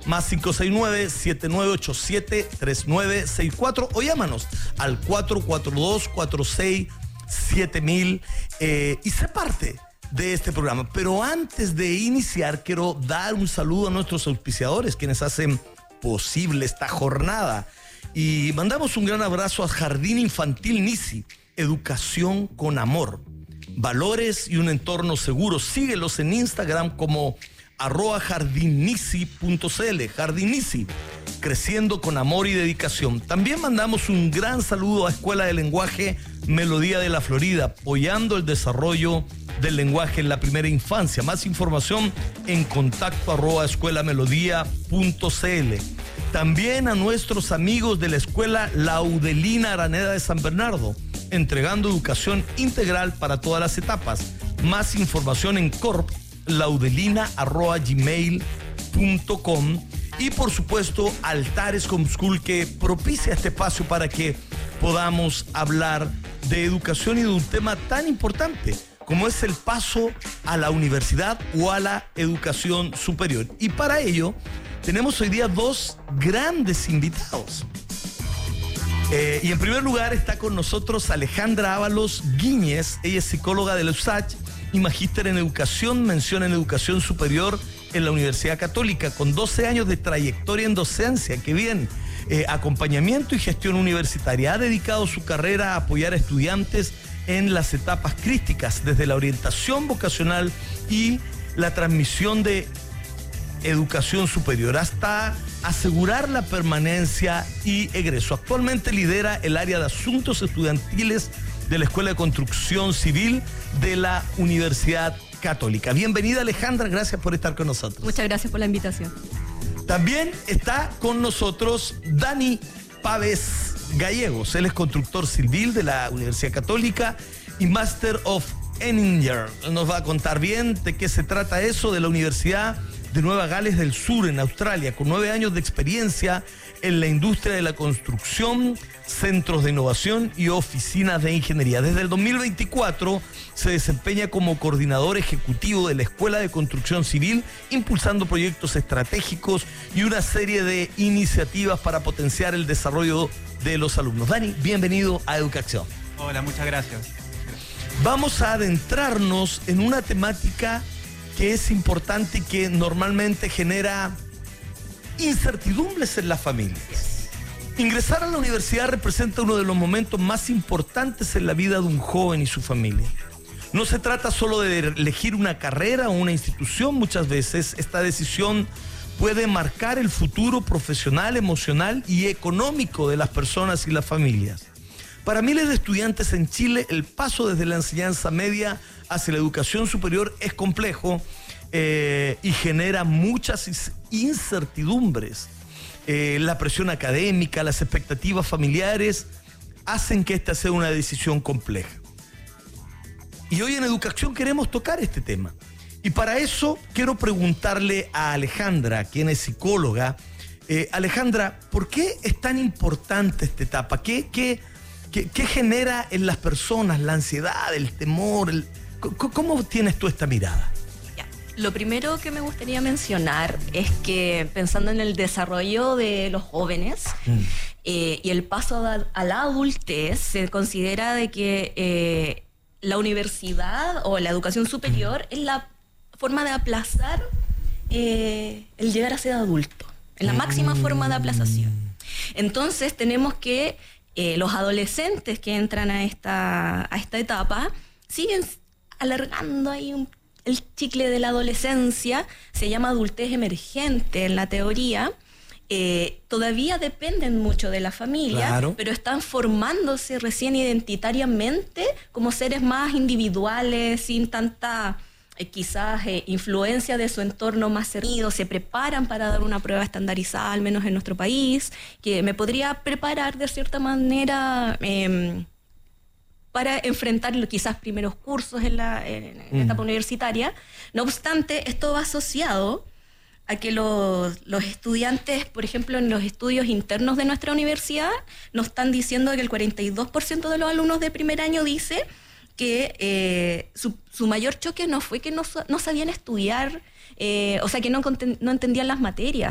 más 569-7987-3964 o llámanos al 442-467000 y sé parte de este programa. Pero antes de iniciar, quiero dar un saludo a nuestros auspiciadores, quienes hacen posible esta jornada. Y mandamos un gran abrazo a Jardín Infantil Nisi, educación con amor, valores y un entorno seguro. Síguelos en Instagram como @jardinisi.cl. Jardín Nisi, creciendo con amor y dedicación. También mandamos un gran saludo a Escuela de Lenguaje Melodía de la Florida, apoyando el desarrollo del lenguaje en la primera infancia. Más información en contacto @escuelamelodía.cl. También a nuestros amigos de la Escuela Laudelina Araneda de San Bernardo, entregando educación integral para todas las etapas. Más información en corplaudelina@gmail.com. Y por supuesto, Altares Homeschool, que propicia este espacio para que podamos hablar de educación y de un tema tan importante como es el paso a la universidad o a la educación superior. Y para ello tenemos hoy día dos grandes invitados. Y en primer lugar está con nosotros Alejandra Ábalos Guíñez. Ella es psicóloga de la USACH y magíster en educación, mención en educación superior en la Universidad Católica, con 12 años de trayectoria en docencia. ¡Qué bien! Acompañamiento y gestión universitaria. Ha dedicado su carrera a apoyar a estudiantes en las etapas críticas, desde la orientación vocacional y la transmisión de educación superior hasta asegurar la permanencia y egreso. Actualmente lidera el área de asuntos estudiantiles de la Escuela de Construcción Civil de la Universidad Católica. Bienvenida, Alejandra, gracias por estar con nosotros. Muchas gracias por la invitación. También está con nosotros Dani Pávez Gallegos. Él es constructor civil de la Universidad Católica y Master of Engineer. Nos va a contar bien de qué se trata eso, de la Universidad de Nueva Gales del Sur, en Australia, con 9 años de experiencia en la industria de la construcción, centros de innovación y oficinas de ingeniería. Desde el 2024 se desempeña como coordinador ejecutivo de la Escuela de Construcción Civil, impulsando proyectos estratégicos y una serie de iniciativas para potenciar el desarrollo de los alumnos. Dani, bienvenido a Educación. Hola, muchas gracias. Vamos a adentrarnos en una temática que es importante y que normalmente genera incertidumbres en las familias. Ingresar a la universidad representa uno de los momentos más importantes en la vida de un joven y su familia. No se trata solo de elegir una carrera o una institución. Muchas veces esta decisión puede marcar el futuro profesional, emocional y económico de las personas y las familias. Para miles de estudiantes en Chile, el paso desde la enseñanza media hacia la educación superior es complejo y genera muchas incertidumbres. La presión académica, las expectativas familiares hacen que esta sea una decisión compleja. Y hoy en Educación queremos tocar este tema. Y para eso quiero preguntarle a Alejandra, quien es psicóloga. Alejandra, ¿por qué es tan importante esta etapa? ¿Qué genera en las personas la ansiedad, el temor? ¿Cómo tienes tú esta mirada? Lo primero que me gustaría mencionar es que pensando en el desarrollo de los jóvenes y el paso a la adultez, se considera de que la universidad o la educación superior es la forma de aplazar el llegar a ser adulto, es la máxima forma de aplazación. Entonces tenemos que los adolescentes que entran a esta etapa siguen alargando ahí el chicle de la adolescencia. Se llama adultez emergente en la teoría. Todavía dependen mucho de la familia, claro, pero están formándose recién identitariamente como seres más individuales, sin tanta quizás influencia de su entorno más cercano. Se preparan para dar una prueba estandarizada, al menos en nuestro país, que me podría preparar de cierta manera para enfrentar quizás primeros cursos en la etapa universitaria. No obstante, esto va asociado a que los estudiantes, por ejemplo, en los estudios internos de nuestra universidad, nos están diciendo que el 42% de los alumnos de primer año dice que su mayor choque no fue que no sabían estudiar, o sea, que no entendían las materias,